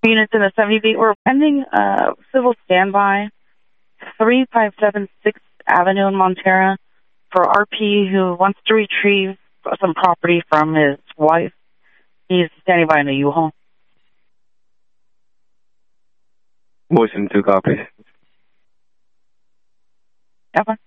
units in the 70B. We're pending civil standby, 3576 Avenue in Montana, for RP who wants to retrieve some property from his wife. He's standing by in a U-Haul. Motion to copy. Okay.